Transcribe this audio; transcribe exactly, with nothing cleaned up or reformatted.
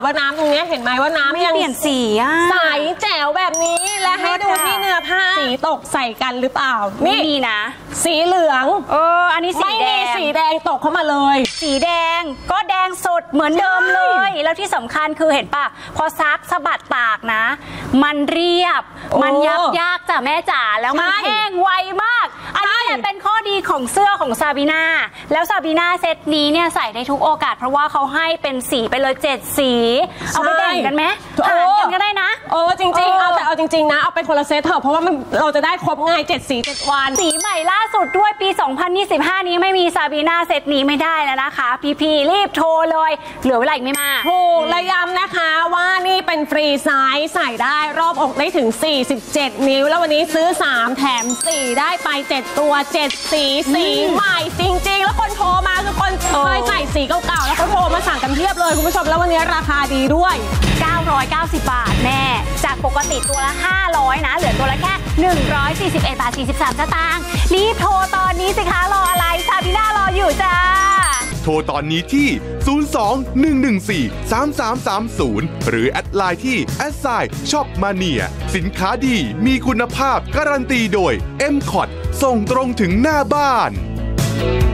ว่าน้ำตรงนี้เห็นไหมว่าน้ำยังเปลี่ยนสีอะใสแจ๋วแบบนี้และให้ดูที่เนื้อผ้าสีตกใส่กันหรือเปล่านี่มีนะสีเหลืองเอออันนี้สีแดงสีแดงตกเข้ามาเลยสีแดงก็แดงสดเหมือนเดิมเลยแล้วที่สำคัญคือเห็นป่ะพอซักสะบัดตากนะมันเรียบมันยับยากจ้ะแม่จ๋าแล้วมันแห้งไวมากอันนี้แหละเป็นข้อดีของเสื้อของซาบีนาแล้วซาบีนาเซตนี้เนี่ยใส่ได้ทุกโอกาสเพราะว่าเขาให้เป็นสีไปเลยเจ็ดสีเอาไปแบ่งกันไหมหารกันก็ได้นะโอ้จริงๆเอาแต่เอาจริงๆนะเอาเป็นคนละเซตเถอะเพราะว่ามันเราจะได้ครบง่ายเจ็ดสีเจ็ดวันสีใหม่ล่าสุดด้วยปีสองพันยี่สิบห้านี้ไม่มีซาบีนาเซตนี้ไม่ได้แล้วนะคะพี่พีรีบโทรเลยเหลือเวลาอีกไม่มากถูกและย้ำนะคะว่านี่เป็นฟรีไซส์ใส่ได้รอบอกได้ถึงสี่สิบเจ็ดนิ้วแล้ววันนี้ซื้อสามแถมสี่ได้ไปเจ็ดตัวเจ็ดสีสีใหม่จริงๆแล้วคนโทรมาคือคนเคยใส่สีเก่าๆแล้วเขาโทรมาสั่งกันเพียบเลยคุณผู้ชมแล้ววันนี้ราคาดีด้วยเก้าร้อยเก้าสิบบาทแม่จากปกติตัวละห้าร้อยนะเหลือตัวละแค่หนึ่งร้อยสี่สิบเอ็ดบาทสี่สิบสามสตางค์รีบโทรตอนนี้สิคะรออะไรซาบีนารออยู่จ้าโทรตอนนี้ที่ศูนย์ สอง หนึ่ง หนึ่ง สี่ สาม สาม สาม ศูนย์หรือแอดไลน์ที่แอดไซน์ช็อปมาเนียสินค้าดีมีคุณภาพการันตีโดย เอ็ม คอท ส่งตรงถึงหน้าบ้าน